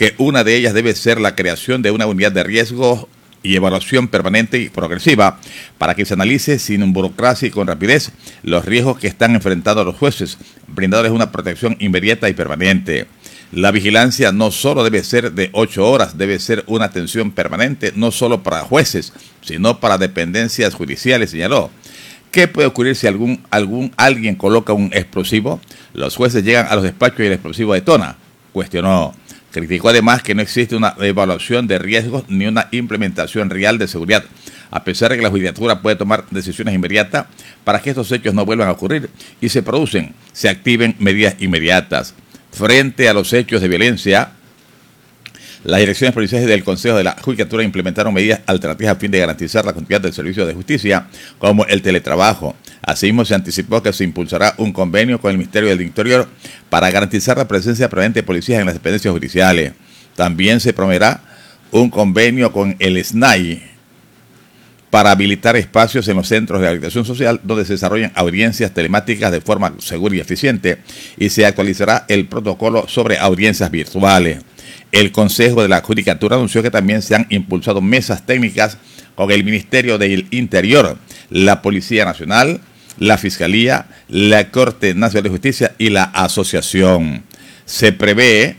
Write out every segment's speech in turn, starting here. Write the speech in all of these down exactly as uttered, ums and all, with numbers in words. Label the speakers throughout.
Speaker 1: que una de ellas debe ser la creación de una unidad de riesgo y evaluación permanente y progresiva para que se analice sin burocracia y con rapidez los riesgos que están enfrentando los jueces, brindándoles una protección inmediata y permanente. La vigilancia no solo debe ser de ocho horas, debe ser una atención permanente, no solo para jueces, sino para dependencias judiciales, señaló. ¿Qué puede ocurrir si algún, algún alguien coloca un explosivo? Los jueces llegan a los despachos y el explosivo detona, cuestionó. Criticó además que no existe una evaluación de riesgos ni una implementación real de seguridad, a pesar de que la judicatura puede tomar decisiones inmediatas para que estos hechos no vuelvan a ocurrir y se producen, se activen medidas inmediatas. Frente a los hechos de violencia, las direcciones policiales del Consejo de la Judicatura implementaron medidas alternativas a fin de garantizar la continuidad del servicio de justicia, como el teletrabajo. Asimismo, se anticipó que se impulsará un convenio con el Ministerio del Interior para garantizar la presencia permanente de policías en las dependencias judiciales. También se promoverá un convenio con el S N A I para habilitar espacios en los centros de rehabilitación social donde se desarrollen audiencias telemáticas de forma segura y eficiente, y se actualizará el protocolo sobre audiencias virtuales. El Consejo de la Judicatura anunció que también se han impulsado mesas técnicas con el Ministerio del Interior, la Policía Nacional, la Fiscalía, la Corte Nacional de Justicia y la Asociación. Se prevé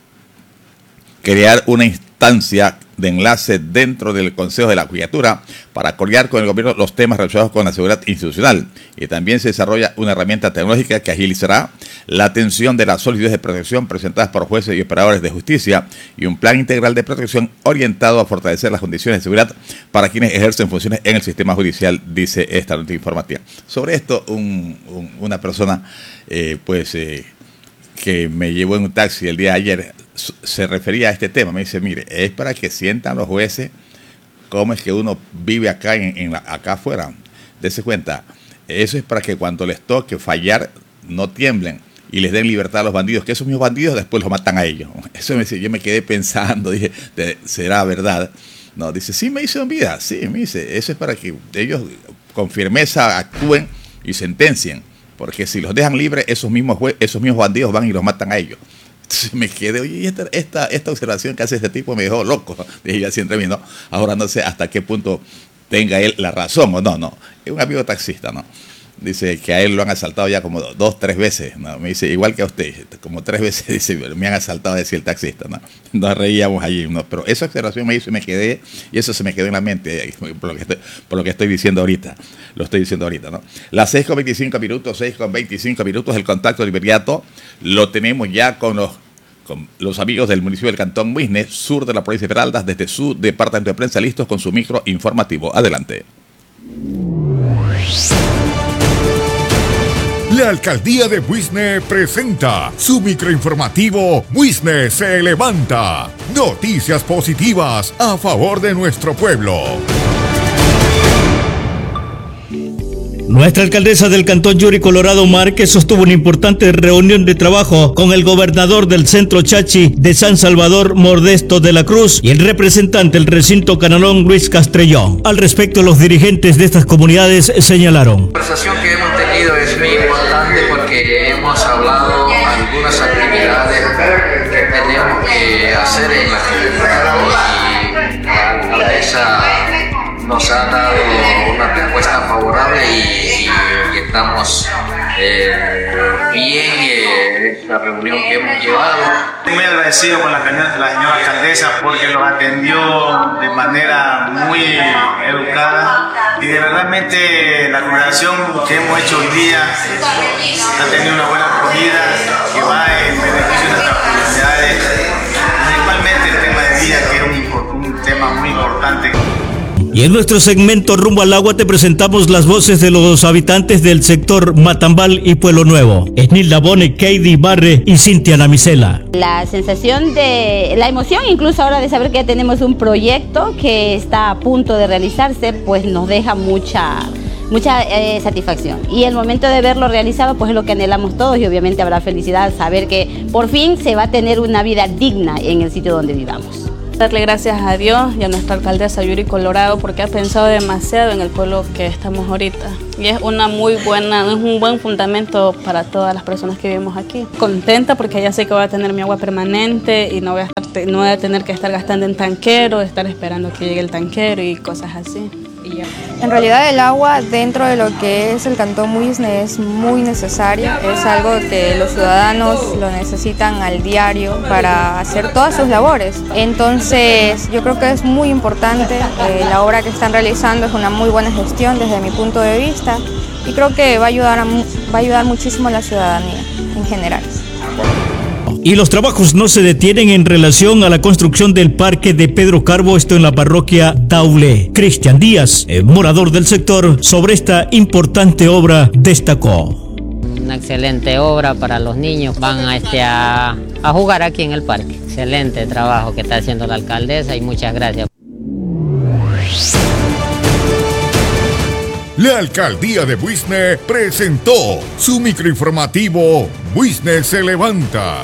Speaker 1: crear una instancia de enlace dentro del Consejo de la Judicatura para coordinar con el gobierno los temas relacionados con la seguridad institucional, y también se desarrolla una herramienta tecnológica que agilizará la atención de las solicitudes de protección presentadas por jueces y operadores de justicia, y un plan integral de protección orientado a fortalecer las condiciones de seguridad para quienes ejercen funciones en el sistema judicial, dice esta nota informativa. Sobre esto, un, un, una persona eh, pues eh, que me llevó en un taxi el día de ayer se refería a este tema. Me dice, mire, es para que sientan los jueces cómo es que uno vive acá en, en la, acá afuera. Dese cuenta, eso es para que cuando les toque fallar no tiemblen y les den libertad a los bandidos, que esos mismos bandidos después los matan a ellos. Eso me dice, yo me quedé pensando, dije, ¿será verdad? No, dice, sí, me dice, vida, sí, me dice, eso es para que ellos con firmeza actúen y sentencien, porque si los dejan libres, esos mismos jue- esos mismos bandidos van y los matan a ellos. Entonces me quedé, oye, esta, esta, esta observación que hace este tipo me dejó loco. Dije yo así entre mí, ¿no? Ahora no sé hasta qué punto tenga él la razón o no, no. Es un amigo taxista, ¿no? Dice que a él lo han asaltado ya como dos, tres veces, ¿no? Me dice, igual que a usted, como tres veces, dice, me han asaltado, decía el taxista, ¿no? Nos reíamos allí, ¿no? Pero esa observación me hizo y me quedé, y eso se me quedó en la mente, por lo que estoy, por lo que estoy diciendo ahorita, lo estoy diciendo ahorita, ¿no? Las seis con veinticinco minutos, seis con veinticinco minutos, el contacto de inmediato lo tenemos ya con los, con los amigos del municipio del Cantón Muisne, sur de la provincia de Esmeraldas, desde su departamento de prensa, listos con su micro informativo. Adelante.
Speaker 2: La Alcaldía de Muisne presenta su microinformativo Muisne se levanta. Noticias positivas a favor de nuestro pueblo.
Speaker 3: Nuestra alcaldesa del Cantón Yuri Colorado Márquez sostuvo una importante reunión de trabajo con el gobernador del Centro Chachi de San Salvador, Modesto de la Cruz, y el representante del recinto Canalón, Luis Castrellón. Al respecto, los dirigentes de estas comunidades señalaron:
Speaker 4: La conversación que hemos tenido es muy importante porque hemos hablado de algunas actividades que tenemos que hacer en la comunidad, y la alcaldesa nos ha dado una respuesta favorable y, y, y estamos eh, bien en esta reunión que hemos llevado.
Speaker 5: Muy agradecido con la, la señora alcaldesa porque los atendió de manera muy educada, y de realmente la congregación que hemos hecho hoy día ha tenido una buena acogida que va en beneficio de nuestras comunidades, principalmente el tema de vida, que es un, un tema muy importante.
Speaker 3: Y en nuestro segmento Rumbo al Agua te presentamos las voces de los habitantes del sector Matambal y Pueblo Nuevo. Esnilda Bone, Keidi Barre y Cintia Namisela.
Speaker 6: La sensación de, la emoción incluso ahora de saber que ya tenemos un proyecto que está a punto de realizarse, pues nos deja mucha, mucha eh, satisfacción. Y el momento de verlo realizado, pues es lo que anhelamos todos, y obviamente habrá felicidad saber que por fin se va a tener una vida digna en el sitio donde vivamos.
Speaker 7: Darle gracias a Dios y a nuestra alcaldesa Yuri Colorado porque ha pensado demasiado en el pueblo que estamos ahorita. Y es una muy buena, es un buen fundamento para todas las personas que vivimos aquí. Contenta porque ya sé que voy a tener mi agua permanente y no voy a, estar, no voy a tener que estar gastando en tanquero, estar esperando que llegue el tanquero y cosas así. Y ya.
Speaker 8: En realidad el agua dentro de lo que es el Cantón Muisne es muy necesaria, es algo que los ciudadanos lo necesitan al diario para hacer todas sus labores. Entonces yo creo que es muy importante, eh, la obra que están realizando es una muy buena gestión desde mi punto de vista y creo que va a ayudar, a, va a ayudar muchísimo a la ciudadanía en general.
Speaker 3: Y los trabajos no se detienen en relación a la construcción del parque de Pedro Carbo, esto en la parroquia Taule. Cristian Díaz, el morador del sector, sobre esta importante obra destacó.
Speaker 9: Una excelente obra para los niños, van a, este, a, a jugar aquí en el parque. Excelente trabajo que está haciendo la alcaldesa y muchas gracias.
Speaker 2: La alcaldía de Muisne presentó su microinformativo Muisne se levanta.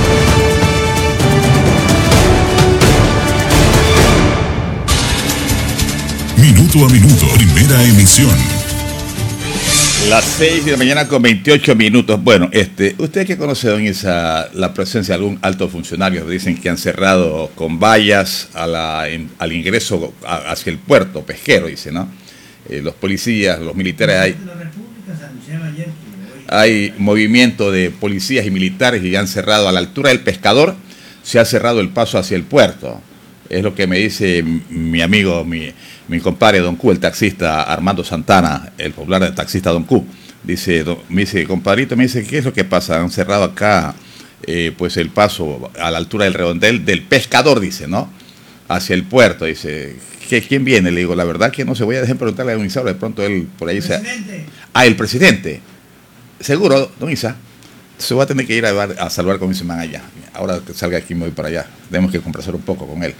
Speaker 2: Minuto a minuto, primera emisión.
Speaker 1: Las seis de la mañana con veintiocho minutos. Bueno, este, ¿usted qué conoce, don Isa, la presencia de algún alto funcionario? Dicen que han cerrado con vallas a la, en, al ingreso a, hacia el puerto pesquero, dice, ¿no? Eh, los policías, los militares, hay, hay movimiento de policías y militares y han cerrado a la altura del pescador, se ha cerrado el paso hacia el puerto. Es lo que me dice mi amigo, mi, mi compadre Don Q, el taxista Armando Santana, el popular taxista Don Q. Dice, don, me dice, compadrito, me dice, ¿qué es lo que pasa? Han cerrado acá eh, pues el paso a la altura del redondel del pescador, dice, ¿no? Hacia el puerto, dice. ¿Quién viene? Le digo, la verdad que no se voy a dejar preguntarle a don Isa, de pronto él por ahí se... Ah, el presidente. Seguro, don Isa. Se va a tener que ir a, a saludar con mi semana allá. Ahora que salga aquí me voy para allá. Tenemos que conversar un poco con él.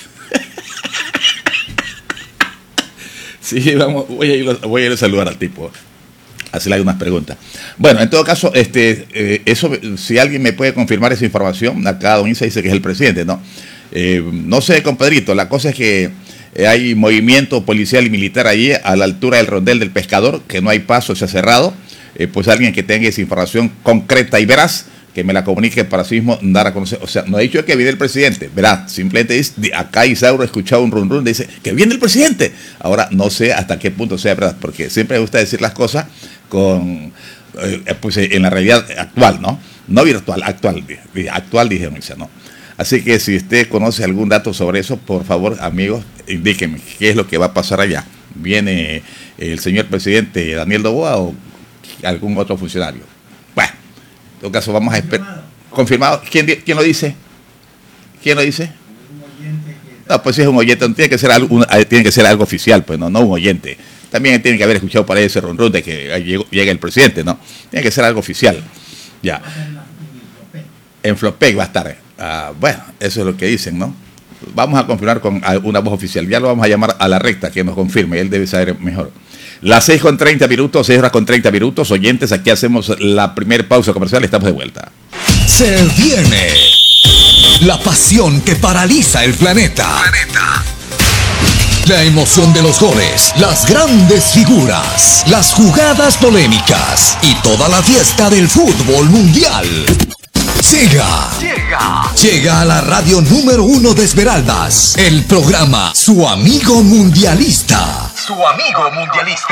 Speaker 1: Sí, vamos, voy a, ir, voy a ir a saludar al tipo. Hacerle unas preguntas. Bueno, en todo caso, este, eh, eso, si alguien me puede confirmar esa información, acá don Isa dice que es el presidente, ¿no? Eh, no sé, compadrito, la cosa es que eh, hay movimiento policial y militar allí a la altura del rondel del pescador, que no hay paso, se ha cerrado. Eh, pues alguien que tenga esa información concreta y veraz, que me la comunique para sí mismo dar a conocer. O sea, no ha dicho que viene el presidente, verá, simplemente dice, acá Isauro ha escuchado un run run, dice que viene el presidente. Ahora no sé hasta qué punto sea verdad, porque siempre me gusta decir las cosas con, eh, pues en la realidad actual, ¿no? No virtual, actual, actual dije, ¿no? Así que si usted conoce algún dato sobre eso, por favor, amigos, indíquenme qué es lo que va a pasar allá. ¿Viene el señor presidente Daniel Noboa o algún otro funcionario? Bueno, en todo caso vamos a esperar. ¿Confirmado? ¿Quién, ¿Quién lo dice? ¿Quién lo dice? No, pues si es un oyente, no tiene que ser algo, tiene que ser algo oficial, pues no, no un oyente. También tiene que haber escuchado para ese run run de que llegue el presidente, ¿no? Tiene que ser algo oficial. Ya. En Flopec va a estar. Uh, bueno, eso es lo que dicen, ¿no? Vamos a confirmar con una voz oficial. Ya lo vamos a llamar a la recta que nos confirme. Él debe saber mejor. Las seis con treinta minutos, seis horas con treinta minutos. Oyentes, aquí hacemos la primera pausa comercial. Estamos de vuelta.
Speaker 2: Se viene la pasión que paraliza el planeta. planeta. La emoción de los goles, las grandes figuras, las jugadas polémicas y toda la fiesta del fútbol mundial. Llega, llega, llega a la radio número uno de Esmeraldas, el programa Su Amigo Mundialista. Su Amigo Mundialista.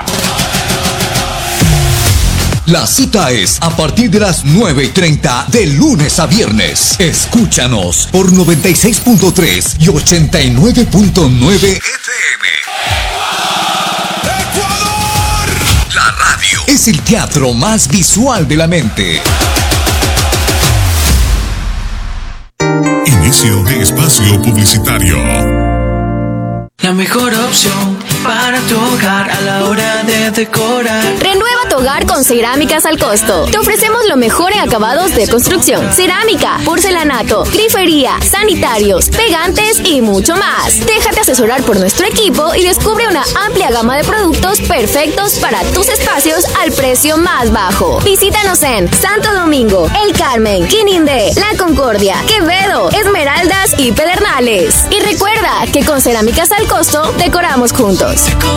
Speaker 2: La cita es a partir de las nueve y treinta de lunes a viernes. Escúchanos por noventa y seis punto tres y ochenta y nueve punto nueve F M. ¡Ecuador! La radio es el teatro más visual de la mente. Inicio de espacio publicitario.
Speaker 10: La mejor opción para tu hogar a la hora de decorar.
Speaker 11: Renueva tu hogar con Cerámicas al Costo. Te ofrecemos lo mejor en acabados de construcción: cerámica, porcelanato, grifería, sanitarios, pegantes y mucho más. Déjate asesorar por nuestro equipo y descubre una amplia gama de productos perfectos para tus espacios al precio más bajo. Visítanos en Santo Domingo, El Carmen, Quinindé, La Concordia, Quevedo, Esmeraldas y Pedernales. Y recuerda que con Cerámicas al Costo decoramos juntos.